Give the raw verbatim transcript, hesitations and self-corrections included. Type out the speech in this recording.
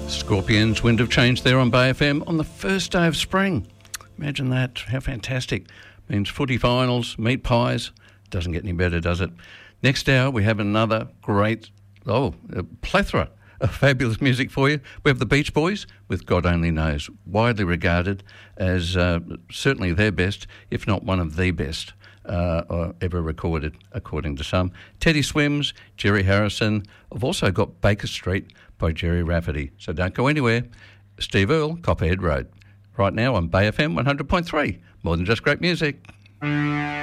Scorpions, Wind of Change there on Bay F M on the first day of spring. Imagine that. How fantastic. Means footy finals, meat pies. Doesn't get any better, does it? Next hour, we have another great, oh, a plethora of fabulous music for you. We have the Beach Boys with God Only Knows, widely regarded as uh, certainly their best, if not one of the best uh, ever recorded, according to some. Teddy Swims, Jerry Harrison. I've also got Baker Street by Jerry Rafferty. So don't go anywhere. Steve Earle, Copperhead Road. Right now on Bay F M one hundred point three. More than just great music.